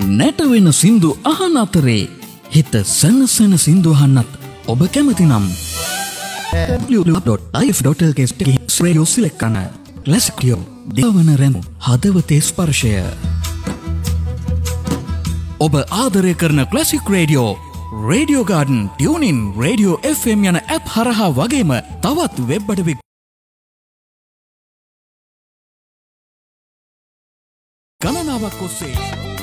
නැටවෙන සින්දු අහන අතරේ හිත සනසන සින්දු අහන්නත් ඔබ කැමති නම් www.life.lk රේඩියෝ සිලෙක්ට් කරන ක්ලාසික් රේඩියෝ දෙවන රැඳු හදවතේ ස්පර්ශය. ඔබ ආදරය කරන classic radio radio garden tuning radio FM යන ඇප් හරහා වගේම තවත් වෙබ් අඩවි ගණනාවක් ඔස්සේ